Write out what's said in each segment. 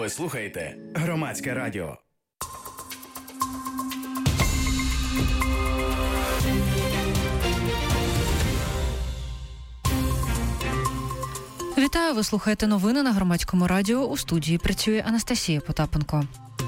Ви слухаєте Громадське радіо. Вітаю, ви слухаєте новини на Громадському радіо. У студії працює Анастасія Потапенко.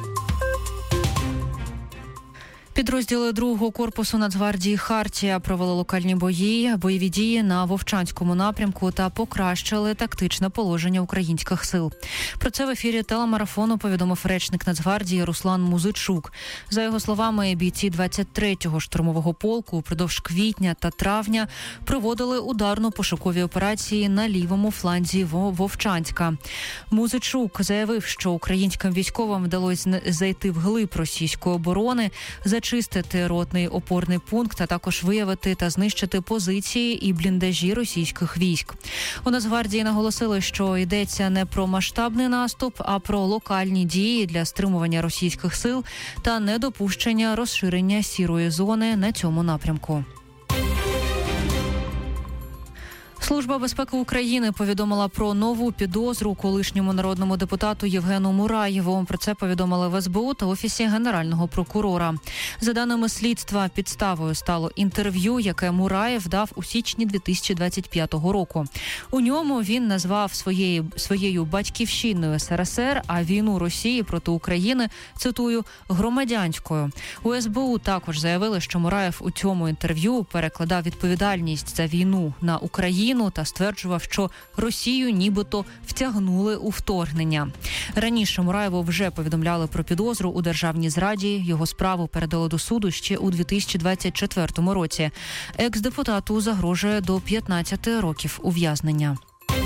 Підрозділи 2-го корпусу Нацгвардії «Хартія» провели локальні бойові дії на Вовчанському напрямку та покращили тактичне положення українських сил. Про це в ефірі телемарафону повідомив речник Нацгвардії Руслан Музичук. За його словами, бійці 23-го штурмового полку упродовж квітня та травня проводили ударно-пошукові операції на лівому фланзі Вовчанська. Музичук заявив, що українським військовим вдалося зайти вглиб російської оборони, зачистити ротний опорний пункт, а також виявити та знищити позиції і бліндажі російських військ. У Нацгвардії наголосили, що йдеться не про масштабний наступ, а про локальні дії для стримування російських сил та недопущення розширення сірої зони на цьому напрямку. Служба безпеки України повідомила про нову підозру колишньому народному депутату Євгену Мураєву. Про це повідомили в СБУ та Офісі Генерального прокурора. За даними слідства, підставою стало інтерв'ю, яке Мураєв дав у січні 2025 року. У ньому він назвав своєю батьківщиною СРСР, а війну Росії проти України, цитую, громадянською. У СБУ також заявили, що Мураєв у цьому інтерв'ю перекладав відповідальність за війну на Україну та стверджував, що Росію нібито втягнули у вторгнення. Раніше Мураєву вже повідомляли про підозру у державній зраді. Його справу передали до суду ще у 2024 році. Екс-депутату загрожує до 15 років ув'язнення.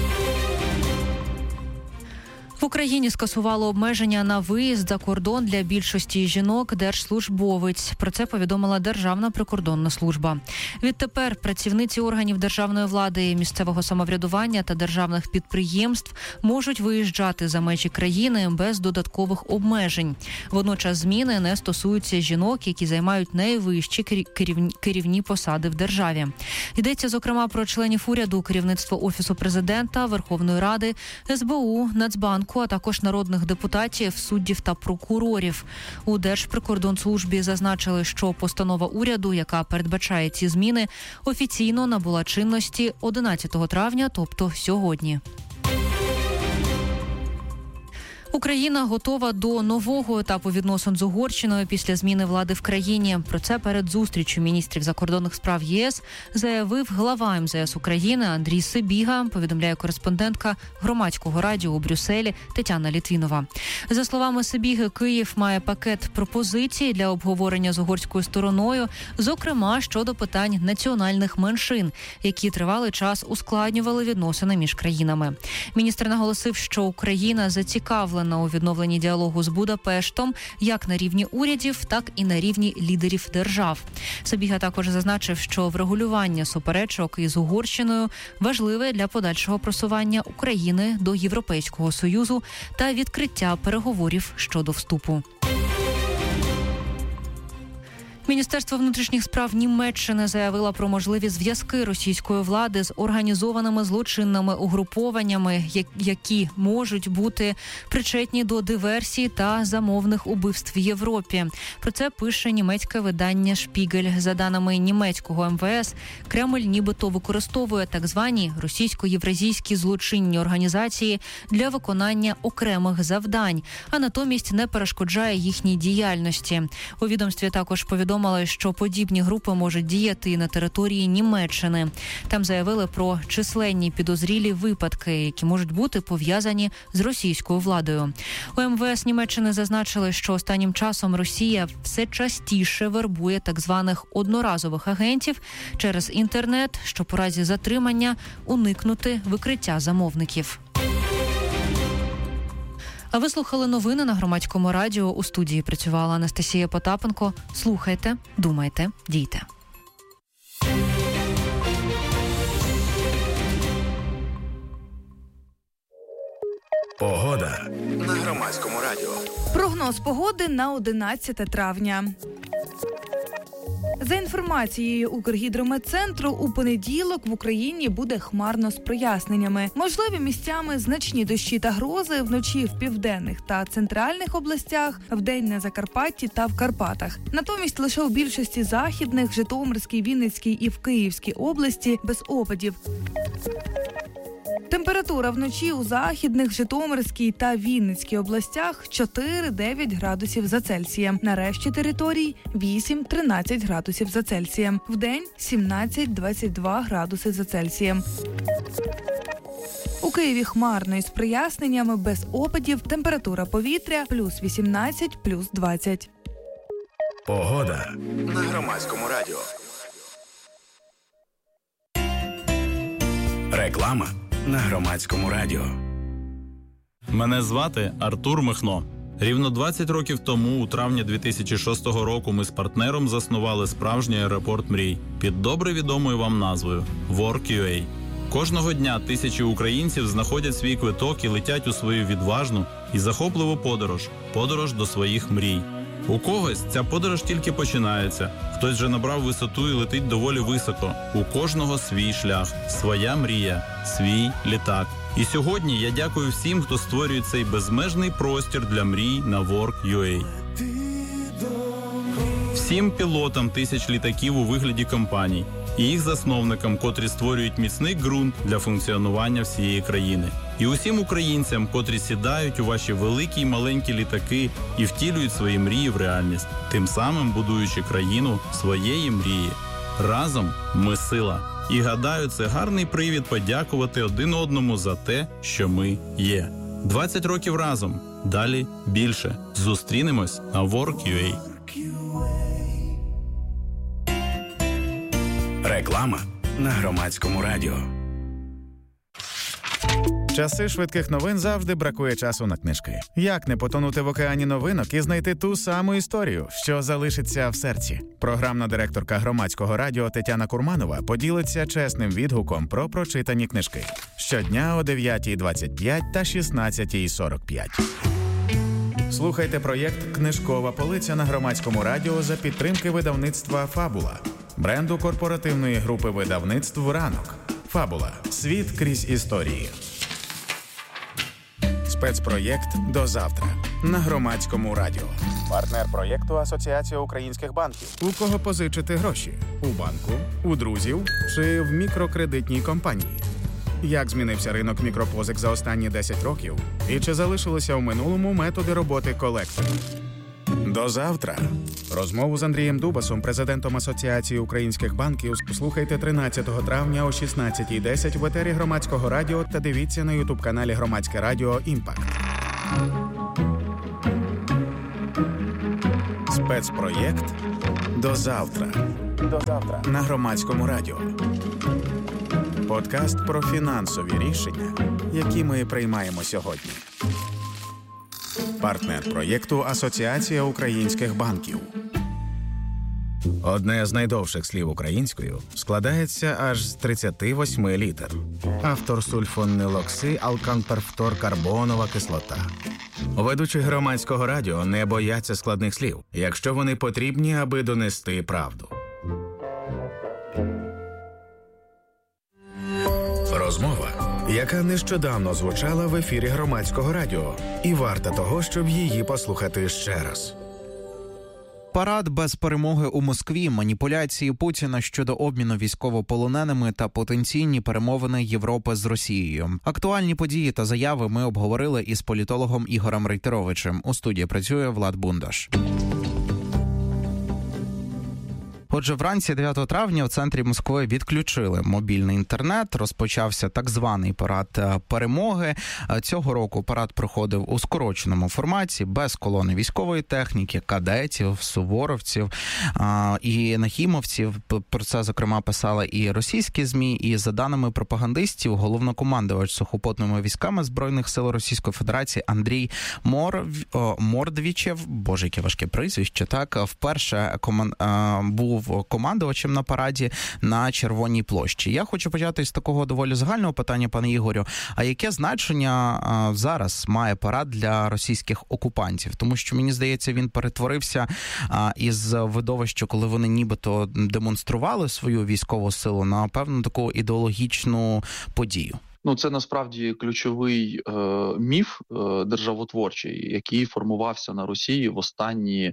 В Україні скасувало обмеження на виїзд за кордон для більшості жінок-держслужбовиць. Про це повідомила Державна прикордонна служба. Відтепер працівниці органів державної влади, місцевого самоврядування та державних підприємств можуть виїжджати за межі країни без додаткових обмежень. Водночас зміни не стосуються жінок, які займають найвищі керівні посади в державі. Йдеться, зокрема, про членів уряду, керівництво Офісу президента, Верховної Ради, СБУ, Нацбанку, а також народних депутатів, суддів та прокурорів. У Держприкордонслужбі зазначили, що постанова уряду, яка передбачає ці зміни, офіційно набула чинності 11 травня, тобто сьогодні. Україна готова до нового етапу відносин з Угорщиною після зміни влади в країні. Про це перед зустрічю міністрів закордонних справ ЄС заявив глава МЗС України Андрій Сибіга, повідомляє кореспондентка Громадського радіо у Брюсселі Тетяна Літвінова. За словами Сибіги, Київ має пакет пропозицій для обговорення з угорською стороною, зокрема щодо питань національних меншин, які тривалий час ускладнювали відносини між країнами. Міністр наголосив, що Україна зацікавлена у відновленні діалогу з Будапештом як на рівні урядів, так і на рівні лідерів держав. Сибіга також зазначив, що врегулювання суперечок із Угорщиною важливе для подальшого просування України до Європейського Союзу та відкриття переговорів щодо вступу. Міністерство внутрішніх справ Німеччини заявило про можливі зв'язки російської влади з організованими злочинними угрупованнями, які можуть бути причетні до диверсій та замовних убивств в Європі. Про це пише німецьке видання «Шпігель». За даними німецького МВС, Кремль нібито використовує так звані російсько-євразійські злочинні організації для виконання окремих завдань, а натомість не перешкоджає їхній діяльності. У відомстві також повідомили, що подібні групи можуть діяти і на території Німеччини. Там заявили про численні підозрілі випадки, які можуть бути пов'язані з російською владою. У МВС Німеччини зазначили, що останнім часом Росія все частіше вербує так званих одноразових агентів через інтернет, щоб у разі затримання уникнути викриття замовників. А ви слухали новини на Громадському радіо. У студії працювала Анастасія Потапенко. Слухайте, думайте, дійте. Погода на Громадському радіо. Прогноз погоди на 11 травня. За інформацією Укргідрометцентру, у понеділок в Україні буде хмарно з проясненнями. Можливі місцями значні дощі та грози вночі в південних та центральних областях, вдень на Закарпатті та в Карпатах. Натомість лише у більшості західних, Житомирській, Вінницькій і в Київській області без опадів. Температура вночі у західних, Житомирській та Вінницькій областях 4-9 градусів за Цельсієм. На решті територій 8-13 градусів за Цельсієм. Вдень 17-22 градуси за Цельсієм. У Києві хмарно із проясненнями, без опадів, температура повітря плюс 18, плюс 20. Погода на Громадському радіо. Реклама на Громадському радіо. Мене звати Артур Михно. Рівно 20 років тому, у травні 2006 року, ми з партнером заснували справжній аеропорт мрій під добре відомою вам назвою Work.ua. Кожного дня тисячі українців знаходять свій квиток і летять у свою відважну і захопливу подорож до своїх мрій. У когось ця подорож тільки починається, хтось вже набрав висоту і летить доволі високо. У кожного свій шлях, своя мрія, свій літак. І сьогодні я дякую всім, хто створює цей безмежний простір для мрій на Work.ua. Всім пілотам тисяч літаків у вигляді компаній і їх засновникам, котрі створюють міцний ґрунт для функціонування всієї країни. І усім українцям, котрі сідають у ваші великі й маленькі літаки і втілюють свої мрії в реальність, тим самим будуючи країну своєї мрії. Разом ми сила. І гадаю, це гарний привід подякувати один одному за те, що ми є. 20 років разом. Далі більше. Зустрінемось на Work.ua. Реклама на Громадському радіо. Часи швидких новин завжди бракує часу на книжки. Як не потонути в океані новинок і знайти ту саму історію, що залишиться в серці? Програмна директорка Громадського радіо Тетяна Курманова поділиться чесним відгуком про прочитані книжки. Щодня о 9:25 та 16:45. Слухайте проєкт «Книжкова полиця» на Громадському радіо за підтримки видавництва «Фабула», бренду корпоративної групи видавництв «Ранок». «Фабула. Світ крізь історії». Спецпроєкт «До завтра» на Громадському радіо. Партнер проєкту Асоціація українських банків. У кого позичити гроші? У банку, у друзів чи в мікрокредитній компанії? Як змінився ринок мікропозик за останні 10 років? І чи залишилися в минулому методи роботи колекторів? До завтра. Розмову з Андрієм Дубасом, президентом Асоціації українських банків, слухайте 13 травня о 16:10 в етері Громадського радіо та дивіться на ютуб-каналі Громадське радіо «Імпакт». Спецпроєкт «До завтра». До завтра на Громадському радіо. Подкаст про фінансові рішення, які ми приймаємо сьогодні. Партнер проєкту Асоціація українських банків. Одне з найдовших слів українською складається аж з 38 літер. Автор сульфонилоксиалканперфторкарбонова кислота. Ведучі Громадського радіо не бояться складних слів, якщо вони потрібні, аби донести правду. Розмова, яка нещодавно звучала в ефірі Громадського радіо, і варта того, щоб її послухати ще раз. Парад без перемоги у Москві, маніпуляції Путіна щодо обміну військовополоненими та потенційні перемовини Європи з Росією. Актуальні події та заяви ми обговорили із політологом Ігорем Рейтеровичем. У студії працює Влад Бундаш. Отже, вранці 9 травня в центрі Москви відключили мобільний інтернет, розпочався так званий парад перемоги. Цього року парад проходив у скороченому форматі, без колони військової техніки, кадетів, суворовців і нахімовців. Про це, зокрема, писали і російські ЗМІ, і за даними пропагандистів, головнокомандувач сухопутними військами Збройних сил Російської Федерації Андрій Мордвічев, боже, яке важке прізвище, так, вперше був був командувачем на параді на Червоній площі. Я хочу почати з такого доволі загального питання, пане Ігорю. А яке значення зараз має парад для російських окупантів? Тому що, мені здається, він перетворився із видовища, коли вони нібито демонстрували свою військову силу, на певну таку ідеологічну подію. Це насправді ключовий міф державотворчий, який формувався на Росії в останні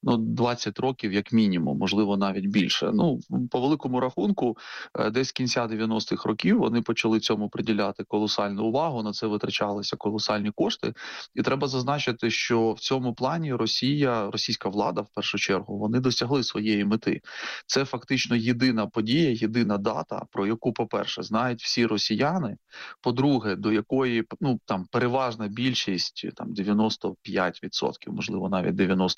20 років, як мінімум, можливо, навіть більше. По великому рахунку, десь з кінця 90-х років вони почали цьому приділяти колосальну увагу, на це витрачалися колосальні кошти. І треба зазначити, що в цьому плані російська влада, в першу чергу, вони досягли своєї мети. Це фактично єдина подія, єдина дата, про яку, по-перше, знають всі росіяни, по-друге, до якої переважна більшість, 95%, можливо, навіть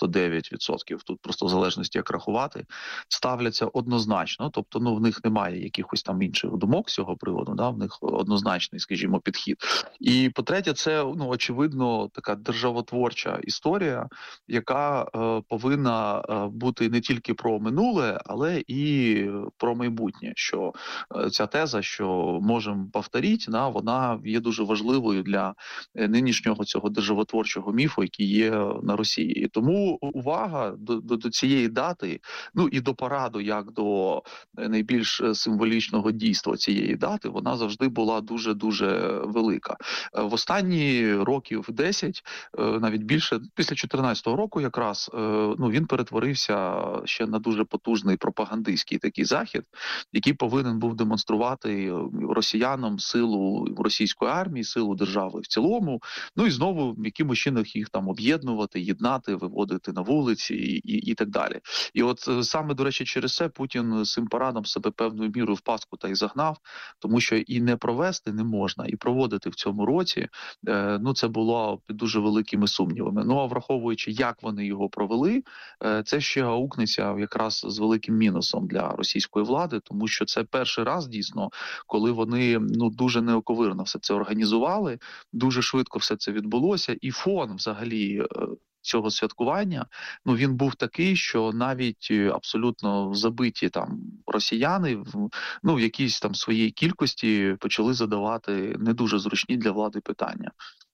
99%, тут просто в залежності, як рахувати, ставляться однозначно. Тобто, в них немає якихось там інших думок з цього приводу, в них однозначний, скажімо, підхід. І, по-третє, це, очевидно, така державотворча історія, яка повинна бути не тільки про минуле, але і про майбутнє, що ця теза, що можемо повторити, вона є дуже важливою для нинішнього цього державотворчого міфу, який є на Росії. І тому увага до цієї дати, і до параду, як до найбільш символічного дійства цієї дати, вона завжди була дуже-дуже велика. В останні років 10, навіть більше, після 2014 року якраз, він перетворився ще на дуже потужний пропагандистський такий захід, який повинен був демонструвати росіянам силу російської армії, силу держави в цілому, і знову якимось чином їх там об'єднувати, єднати, виводити на вулиці і так далі. І от саме, до речі, через це Путін цим парадом себе певною мірою в пастку та й загнав, тому що і не провести не можна, і проводити в цьому році, це було під дуже великими сумнівами. А враховуючи, як вони його провели, це ще аукнеться якраз з великим мінусом для російської влади, тому що це перший раз, дійсно, коли вони, дуже неоковирно все це організували, дуже швидко все це відбулося, і фон взагалі цього святкування, він був такий, що навіть абсолютно забиті там росіяни в якійсь там своїй кількості почали задавати не дуже зручні для влади питання.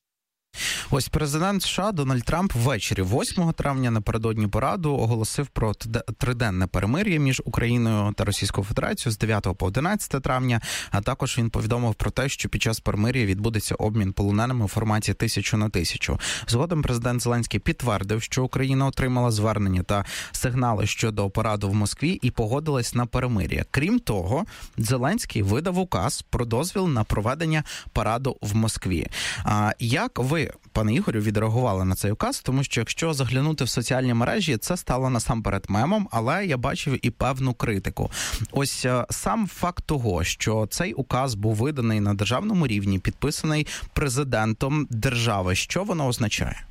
Ось президент США Дональд Трамп ввечері 8 травня напередодні параду оголосив про триденне перемир'я між Україною та Російською Федерацією з 9 по 11 травня, а також він повідомив про те, що під час перемир'я відбудеться обмін полоненими у форматі 1000 на 1000. Згодом президент Зеленський підтвердив, що Україна отримала звернення та сигнали щодо параду в Москві і погодилась на перемир'я. Крім того, Зеленський видав указ про дозвіл на проведення параду в Москві. Як ви, пане Ігорю, відреагували на цей указ? Тому що, якщо заглянути в соціальні мережі, це стало насамперед мемом, але я бачив і певну критику. Ось сам факт того, що цей указ був виданий на державному рівні, підписаний президентом держави, що воно означає?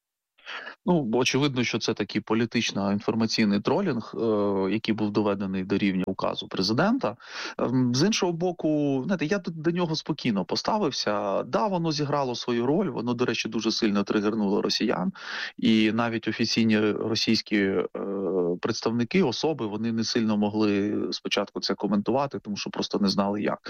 Очевидно, що це такий політично-інформаційний тролінг, який був доведений до рівня указу президента. З іншого боку, я до нього спокійно поставився. Да, воно зіграло свою роль, воно, до речі, дуже сильно тригернуло росіян. І навіть офіційні російські представники, особи, вони не сильно могли спочатку це коментувати, тому що просто не знали як.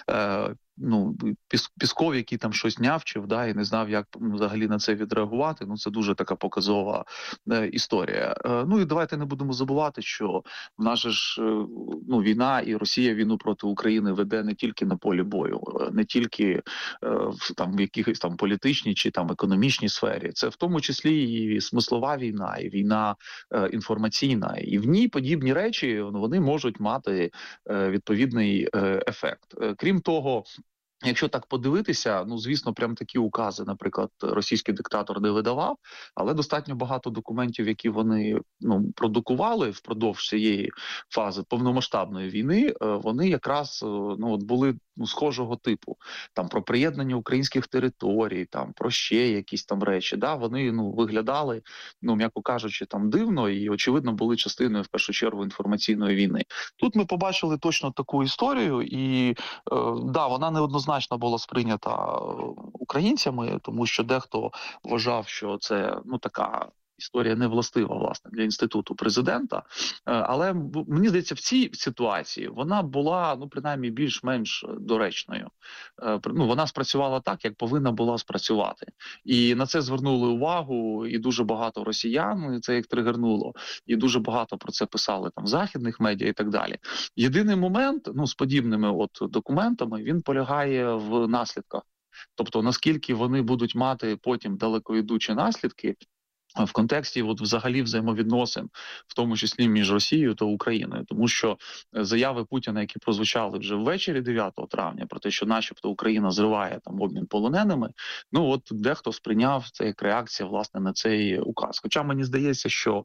Пісков, який там щось нявчив, і не знав, як взагалі на це відреагувати, це дуже така показова історія. І давайте не будемо забувати, що в нас же ж війна, і Росія війну проти України веде не тільки на полі бою, не тільки в якихось там політичній чи там економічній сфері. Це в тому числі і смислова війна, і війна інформаційна. І в ній подібні речі, вони можуть мати відповідний ефект. Крім того, якщо так подивитися, звісно, прям такі укази, наприклад, російський диктатор не видавав, але достатньо багато документів, які вони продукували впродовж цієї фази повномасштабної війни, вони якраз були схожого типу. Там про приєднання українських територій, там про ще якісь там речі. Вони виглядали, м'яко кажучи, там дивно і, очевидно, були частиною, в першу чергу, інформаційної війни. Тут ми побачили точно таку історію, і вона неоднозначно була сприйнята українцями, тому що дехто вважав, що це така історія не властива, власне, для інституту президента. Але мені здається, в цій ситуації вона була, ну, принаймні, більш-менш доречною. Ну, вона спрацювала так, як повинна була спрацювати. І на це звернули увагу і дуже багато росіян, і це їх тригернуло, і дуже багато про це писали там в західних медіа і так далі. Єдиний момент, ну, з подібними от документами, він полягає в наслідках. Тобто, наскільки вони будуть мати потім далекоідучі наслідки в контексті от взагалі взаємовідносин, в тому числі між Росією та Україною. Тому що заяви Путіна, які прозвучали вже ввечері 9 травня, про те, що начебто Україна зриває там обмін полоненими, ну от дехто сприйняв це як реакція, власне, на цей указ. Хоча мені здається, що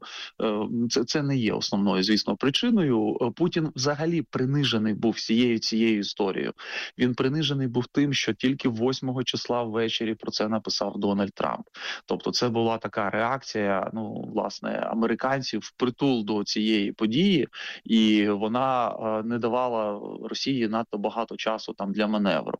це не є основною, звісно, причиною. Путін взагалі принижений був всією цією історією. Він принижений був тим, що тільки 8 числа ввечері про це написав Дональд Трамп. Тобто це була така реакція, ну, власне, американців впритул до цієї події, і вона не давала Росії надто багато часу там для маневру.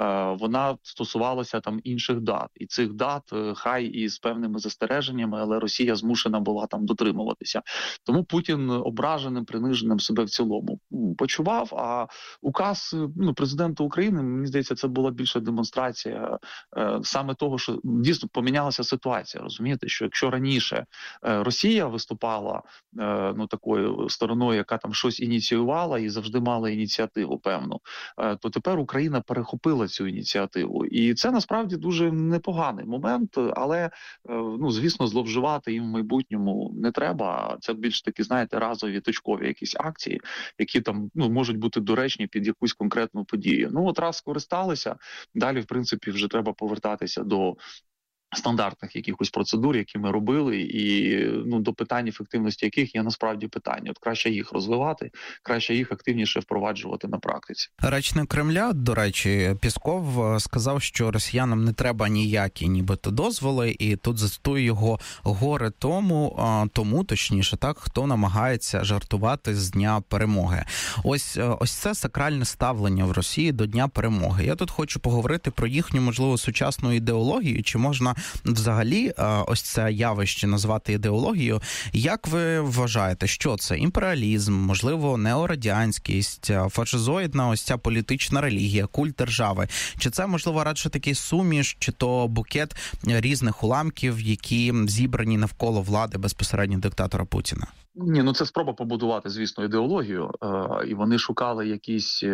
Вона стосувалася там інших дат, і цих дат хай і з певними застереженнями, але Росія змушена була там дотримуватися. Тому Путін ображеним, приниженим себе в цілому почував, а указ, ну, президента України, мені здається, це була більша демонстрація саме того, що дійсно помінялася ситуація, розумієте, що якщо раніше Росія виступала ну, такою стороною, яка там щось ініціювала і завжди мала ініціативу певну, то тепер Україна перехопила цю ініціативу. І це насправді дуже непоганий момент, але, ну, звісно, зловживати їм в майбутньому не треба. Це більш таки, знаєте, разові точкові якісь акції, які там, ну, можуть бути доречні під якусь конкретну подію. Ну, от раз скористалися, далі, в принципі, вже треба повертатися до стандартних якихось процедур, які ми робили, і, ну, до питань ефективності яких є насправді питання. От краще їх розвивати, краще їх активніше впроваджувати на практиці. Речник Кремля, до речі, Пісков сказав, що росіянам не треба ніякі нібито дозволи, і тут зацитую його: горе тому, точніше, так, хто намагається жартувати з Дня Перемоги. Ось це сакральне ставлення в Росії до Дня Перемоги. Я тут хочу поговорити про їхню, можливо, сучасну ідеологію, чи можна взагалі ось це явище назвати ідеологією. Як ви вважаєте, що це? Імперіалізм, можливо, неорадянськість, фашизоїдна ось ця політична релігія, культ держави? Чи це, можливо, радше такий суміш, чи то букет різних уламків, які зібрані навколо влади безпосередньо диктатора Путіна? Ні, ну це спроба побудувати, звісно, ідеологію, і вони шукали якісь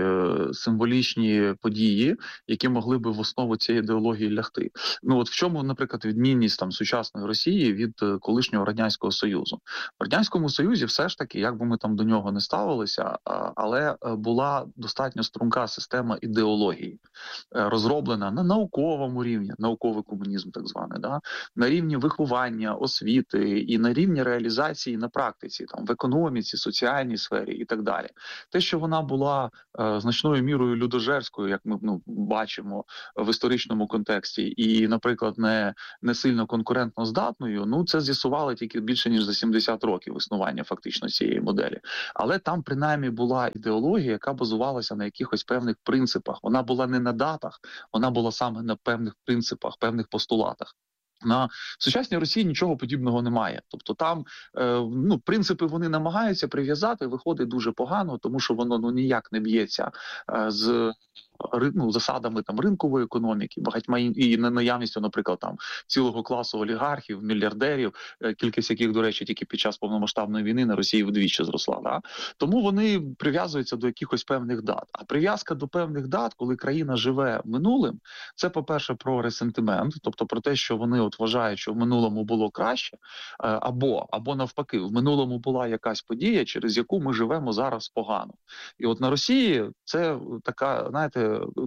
символічні події, які могли би в основу цієї ідеології лягти. Ну от в чому, наприклад, відмінність там сучасної Росії від колишнього Радянського Союзу? В Радянському Союзі все ж таки, як би ми там до нього не ставилися, але була достатньо струнка система ідеології, розроблена на науковому рівні, науковий комунізм так званий, да? На рівні виховання, освіти і на рівні реалізації на практиці. Там в економіці, соціальній сфері і так далі. Те, що вона була значною мірою людожерською, як ми бачимо в історичному контексті, і, наприклад, не сильно конкурентно здатною, ну це з'ясували тільки більше ніж за 70 років існування фактично цієї моделі. Але там принаймні була ідеологія, яка базувалася на якихось певних принципах. Вона була не на датах, вона була саме на певних принципах, певних постулатах. На сучасній Росії нічого подібного немає. Тобто там, ну, принципи вони намагаються прив'язати, виходить дуже погано, тому що воно, ну, ніяк не б'ється з засадами там ринкової економіки, багатьма і наявністю, наприклад, там цілого класу олігархів, мільярдерів, кількість яких, до речі, тільки під час повномасштабної війни на Росії вдвічі зросла. Да? Тому вони прив'язуються до якихось певних дат. А прив'язка до певних дат, коли країна живе минулим, це, по-перше, про ресентимент, тобто про те, що вони от вважають, що в минулому було краще, або навпаки, в минулому була якась подія, через яку ми живемо зараз погано. І от на Росії це така, знаєте,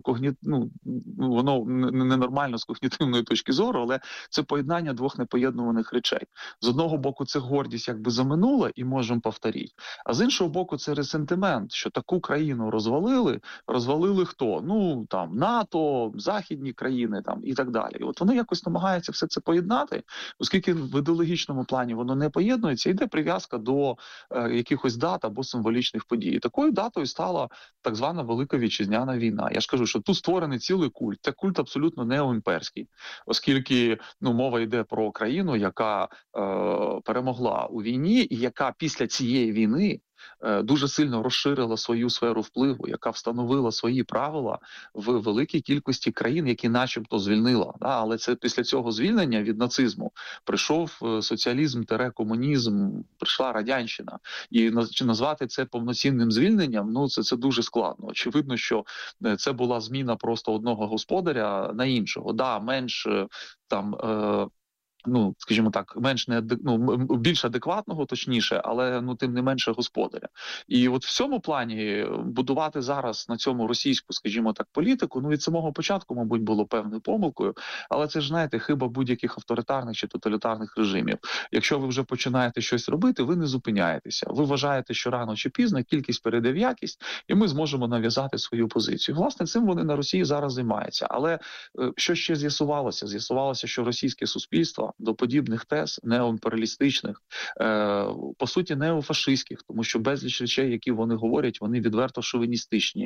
воно ненормально з когнітивної точки зору, але це поєднання двох непоєднуваних речей. З одного боку, це гордість якби за минуле і можемо повторити, а з іншого боку, це ресентимент, що таку країну розвалили хто? Ну, там, НАТО, західні країни там і так далі. І от вони якось намагаються все це поєднати, оскільки в ідеологічному плані воно не поєднується, йде прив'язка до якихось дат або символічних подій. Такою датою стала так звана Велика Вітчизняна війна, Я ж кажу, що тут створений цілий культ. Це культ абсолютно неоімперський, оскільки мова йде про країну, яка перемогла у війні і яка після цієї війни дуже сильно розширила свою сферу впливу, яка встановила свої правила в великій кількості країн, які начебто звільнила. Але це після цього звільнення від нацизму прийшов соціалізм, комунізм, прийшла радянщина. І назвати це повноцінним звільненням, це дуже складно. Очевидно, що це була зміна просто одного господаря на іншого. Менш там... скажімо так, більш адекватного, точніше, але тим не менше господаря. І от в цьому плані будувати зараз на цьому російську, скажімо так, політику, від самого початку, мабуть, було певною помилкою, але це ж, знаєте, хиба будь-яких авторитарних чи тоталітарних режимів. Якщо ви вже починаєте щось робити, ви не зупиняєтеся. Ви вважаєте, що рано чи пізно кількість перейде в якість, і ми зможемо нав'язати свою позицію. Власне, цим вони на Росії зараз займаються. Але що ще з'ясувалося? З'ясувалося, що російське суспільство до подібних тез неоімперіалістичних, по суті, неофашистських, тому що безліч речей, які вони говорять, вони відверто шовіністичні,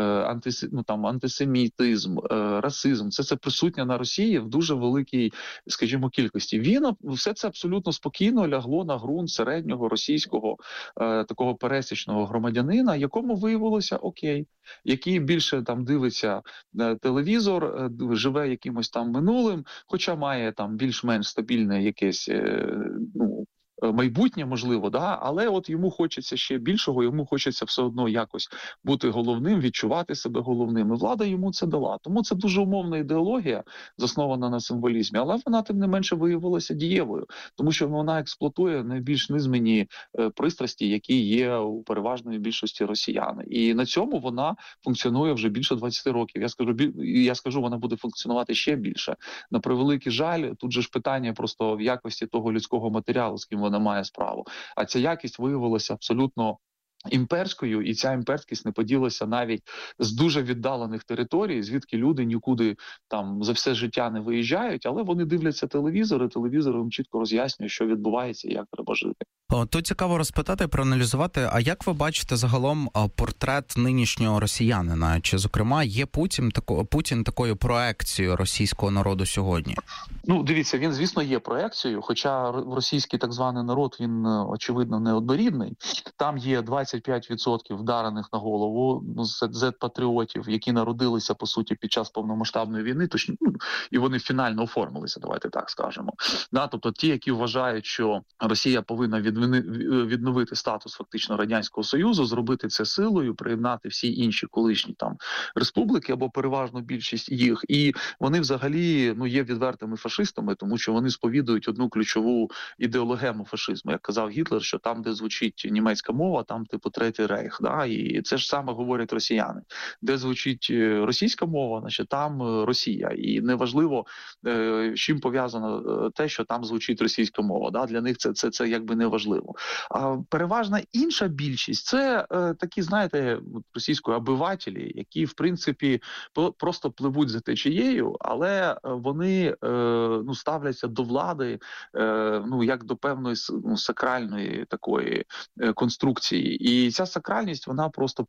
антисемітизм, расизм, це присутнє на Росії в дуже великій, скажімо, кількості. Все це абсолютно спокійно лягло на ґрунт середнього російського такого пересічного громадянина, якому виявилося окей, який більше там дивиться телевізор, живе якимось там минулим, хоча має там більш-менш стабільне якесь майбутнє, можливо, але от йому хочеться ще більшого, йому хочеться все одно якось бути головним, відчувати себе головним. І влада йому це дала. Тому це дуже умовна ідеологія, заснована на символізмі, але вона тим не менше виявилася дієвою, тому що вона експлуатує найбільш низмені пристрасті, які є у переважної більшості росіян. І на цьому вона функціонує вже більше 20 років. Я скажу, вона буде функціонувати ще більше. На превеликий жаль, тут же ж питання просто в якості того людського матеріалу, з ким вона має справу. А ця якість виявилася абсолютно імперською, і ця імперськість не поділася навіть з дуже віддалених територій, звідки люди нікуди там за все життя не виїжджають, але вони дивляться телевізор, їм чітко роз'яснює, що відбувається і як треба жити. Тут цікаво розпитати, проаналізувати, а як ви бачите загалом портрет нинішнього росіянина? Чи, зокрема, є Путін такою проекцією російського народу сьогодні? Дивіться, він, звісно, є проекцією, хоча російський так званий народ, він, очевидно, неоднорідний. Там є 25% вдарених на голову зет-патріотів, які народилися, по суті, під час повномасштабної війни, і вони фінально оформилися, давайте так скажемо. Тобто ті, які вважають, що Росія повинна відновити статус фактично Радянського Союзу, зробити це силою, приєднати всі інші колишні там республіки або переважну більшість їх. І вони взагалі є відвертими фашистами, тому що вони сповідують одну ключову ідеологему фашизму. Як казав Гітлер, що там, де звучить німецька мова, там типу Третій Рейх. І це ж саме говорять росіяни. Де звучить російська мова, значить там Росія. І неважливо, з чим пов'язано те, що там звучить російська мова. Для них це якби не важливо. А переважна інша більшість – це такі, знаєте, російської обивателі, які, в принципі, просто пливуть за течією, але вони ставляться до влади як до певної сакральної такої конструкції. І ця сакральність, вона просто